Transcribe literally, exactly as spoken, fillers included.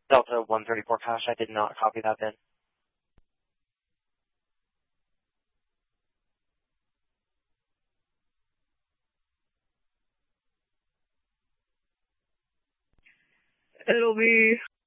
Delta one thirty-four cache. I did not copy that bin. It'll be